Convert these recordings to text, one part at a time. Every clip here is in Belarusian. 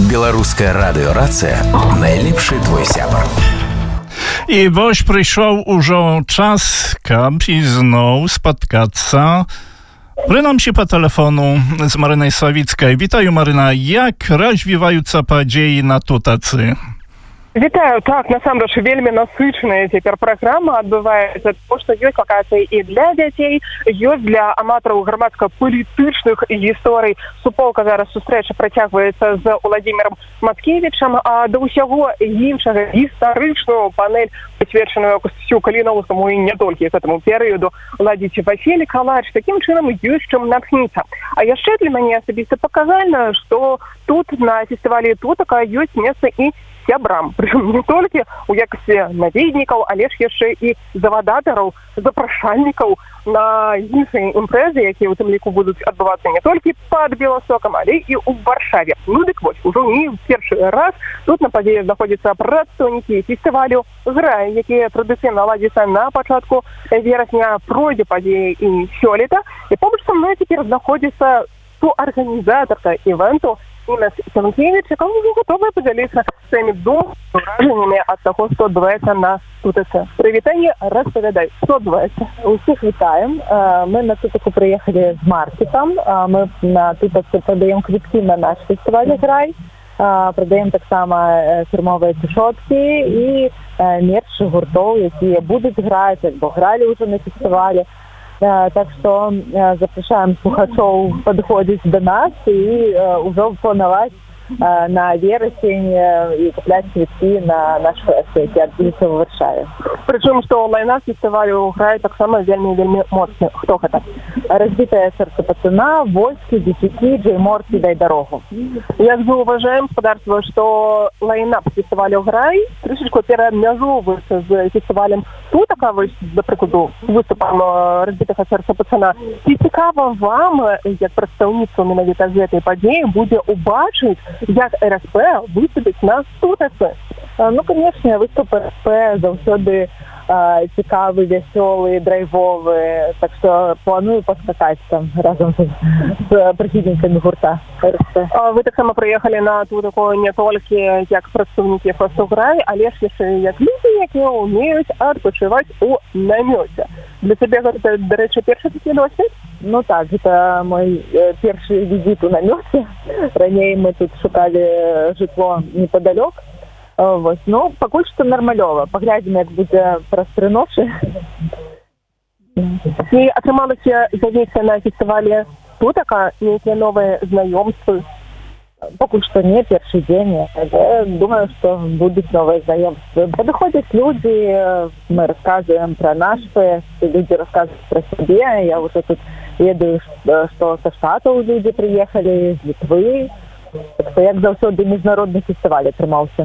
Беларуская радыёрацыя найлепшы твой сябар. І вось прыйшоў ужо час, каб ізноў спаткацца, прынамсі па тэлефону з Марынай Савіцкай. Вітаю, Марына, як развіваюцца падзеі на тутацы? Вітаю, так, насамрэч вельмі насычаная цяпер праграма адбываецца, тому што ёсць лакацыі і для дзяцей, ёсць для аматараў грамадска-палітычных гісторый. Суполка зараз сустрэча працягваецца з Уладзімірам Мацкевічам, а да ўсяго іншага гістарычную панель, прысвечаную Касцю Каліноўскаму і не толькі гэтаму перыяду, ладзіць Васілій Калач. Такім чынам ёсць чым натхніцца. А яшчэ для мяне асабіста паказальна, што тут на фестывалі Тутака ёсць месца і сябрам, прычым не толькі у якасці наведнікаў, але ж яшчэ і завадатараў, запрашальнікаў на іншыя імпрэзы, якія ў тым ліку будуць адбывацца не толькі пад Беласокам, але і ў Варшаве. Ну дык вось, ужо не ў першы раз тут на падзеі знаходзяцца прадстаўнікі фестывалю «Грай», якія традыцыйна ладзяцца на пачатку верасня. Пройдзе падзея і сёлета. І побач са мной цяпер знаходзіцца суарганізатарка івенту Інна Сянкевіч, яка готова поділитися своїми думками, враженнями від того, що відбувається на Тутаці. Привітання, розповідай, що відбувається? Усіх вітаємо. Ми на Тутаку приїхали з маркетом. Ми на Тутаці продаємо квитки на наш фестиваль «Грай». Продаємо так само фірмові тішотки і мерч гуртов, які будуть грати, або грали вже на фестивалі. Так что запрошаем слухачоў падходзіць до нас и уже планаваць на верасень и купляць квитки на наш фэст, які адбудзецца ў Варшаве. Прычым, што лайнап фестывалю «Грай» таксама вельмі моцны. Хто гэта? Разбитое сердце пацана, Вольскі, Десякі, Джей Морці, дай дарогу. Як заўважаем, спадарства, што лайнап фестывалю «Грай» трішечку перамяжоўваецца з фестывалем Тутака, вось, да прыкладу, выступам разбитага сердца пацана. Ці цікава вам, як прадстаўніцтва менавіта з гэтай падзеі, будзе убачыць, як РСП выступіць на Тутацы? Ну, конечно, выступ РСП заўсёды цікавы, вясёлы, драйвовы, так что планую паскакаць там разом з прыхільнікамі гурта РСП. Вы таксама прыехалі на Тутаку не толькі як прадстаўнікі фэсту «Грай», але ж яшчэ як людзі, якія ўмеюць адпачываць у намёце. Для цябе гэта, дарэчы, першы такі досвед? Ну так, это мой першы візіт у намёце. Раней мы тут шукалі жытло непадалёк. Вот. Ну, пакуль што нармалёва. Паглядзім, як будзе праз 3 ночы. І атрымалася завесці на фестывале Тутака нейкія новыя знаёмствы? Пакуль што не першы дзень, але думаю, што будуць новыя знаёмствы. Падыходзяць людзі, мы расказваем пра наш фэст, людзі расказваюць пра сябе. Я уже тут ведаю, што са Штатаў людзі прыехалі, з Літвы. Так што, як заўсёды, міжнародны фестываль атрымаўся.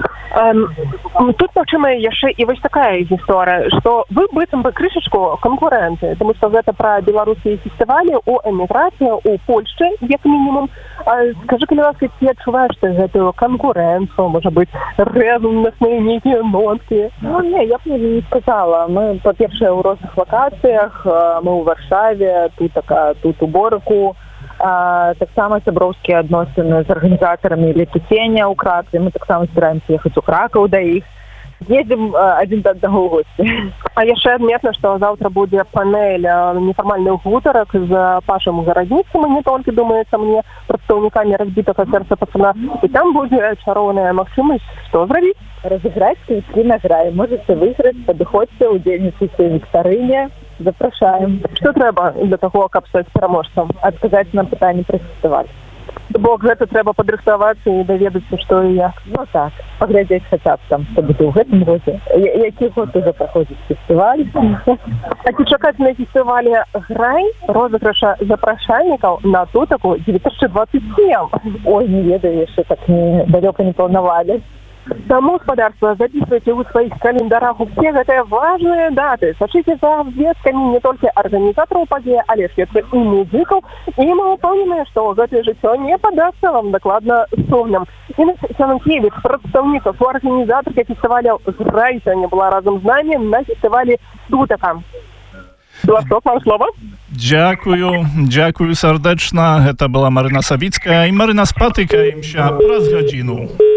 Тут, магчыма, яшчэ і вось такая гісторыя, што вы быццам бы крышачку канкурэнты, таму што гэта пра беларускія фестывалі ў эміграцыі, у Польшчы, як мінімум. Скажы, калі ласка, ці адчуваеш ты гэтую канкурэнцыю, можа быць, рэзансныя нейкія ноткі? Ну, не, я б не сказала. Мы, па-першае, ў розных лакацыях, мы ў Варшаве, тут у Борыку. Таксама сяброўскія адносіны з арганізатарамі летуцення ў Кракове. Мы таксама збіраемся ехаць у Кракаў да іх. Едзем адзін да аднаго ў госці. А яшчэ адметна, што заўтра будзе панель нефармальных гутарак з Пашам Гарадніцкім, не толькі, думаецца мне, прадстаўнікамі разбітага сердца пацана. І там будзе чароўная магчымасць, што зрабіць? Разыграць квіткі на «Грай». Можаце выйграць, падыходзьце, удзельнічайце ў віктарыне. Запрашаем. Што трэба для таго, каб стаць пераможцам? Адказаць на пытанні пра фестываль. Бо гэта трэба падрыхтавацца і даведацца, што і як. Ну так, паглядзець хаця б там, што будзе ў гэтым годзе. Які год ужо праходзіць фестываль? А ці чакаць на фестывале «Грай» розыгрыша запрашальнікаў на Тутаку 2027? Ой, не ведаю, яшчэ так далёка не планавалі. Таму, спадарства, записывайте ў сваіх календарах усе гэтыя важныя даты. Сачыце за звесткамі не толькі арганізатараў падзеі, але ж і музыкаў. І мы ўпэўненыя, што гэтае жыццё не падасца вам дакладна сумным. Інна Сянкевіч, прадстаўніца, суарганізатарка фестываля «Грай», сёння была разам з намі на фестывалі Тутака. Белосток, вам слово. Дякую сардечна. Гэта была Марына Савіцкая і Марына спатыкаемся праз гадзіну.